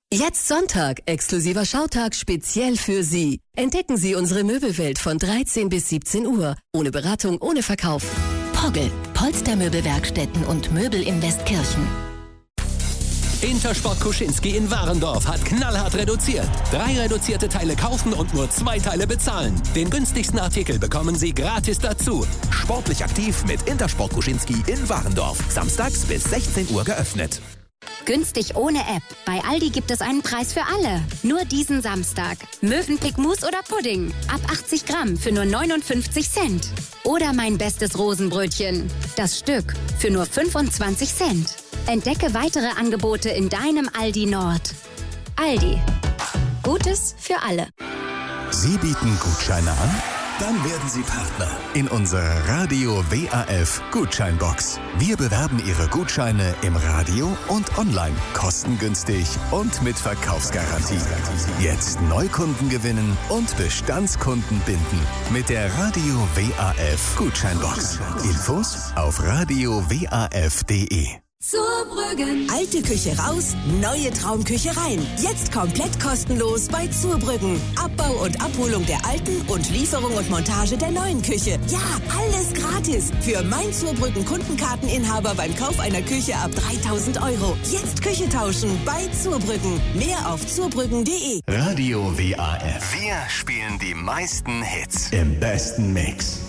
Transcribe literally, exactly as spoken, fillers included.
Jetzt Sonntag, exklusiver Schautag speziell für Sie. Entdecken Sie unsere Möbelwelt von dreizehn bis siebzehn Uhr. Ohne Beratung, ohne Verkauf. Pogge, Polstermöbelwerkstätten und Möbel in Westkirchen. Intersport Kuschinski in Warendorf hat knallhart reduziert. Drei reduzierte Teile kaufen und nur zwei Teile bezahlen. Den günstigsten Artikel bekommen Sie gratis dazu. Sportlich aktiv mit Intersport Kuschinski in Warendorf. Samstags bis sechzehn Uhr geöffnet. Günstig ohne App. Bei Aldi gibt es einen Preis für alle. Nur diesen Samstag. Mövenpick Mousse oder Pudding. Ab achtzig Gramm für nur neunundfünfzig Cent. Oder mein bestes Rosenbrötchen. Das Stück für nur fünfundzwanzig Cent. Entdecke weitere Angebote in deinem Aldi Nord. Aldi. Gutes für alle. Sie bieten Gutscheine an? Dann werden Sie Partner in unserer Radio W A F Gutscheinbox. Wir bewerben Ihre Gutscheine im Radio und online, kostengünstig und mit Verkaufsgarantie. Jetzt Neukunden gewinnen und Bestandskunden binden mit der Radio W A F Gutscheinbox. Infos auf radio w a f punkt d e. Zurbrüggen. Alte Küche raus, neue Traumküche rein. Jetzt komplett kostenlos bei Zurbrüggen. Abbau und Abholung der alten und Lieferung und Montage der neuen Küche. Ja, alles gratis. Für mein Zurbrüggen Kundenkarteninhaber beim Kauf einer Küche ab dreitausend Euro. Jetzt Küche tauschen bei Zurbrüggen. Mehr auf zurbrüggen punkt d e. Radio W A F. Wir spielen die meisten Hits im besten Mix.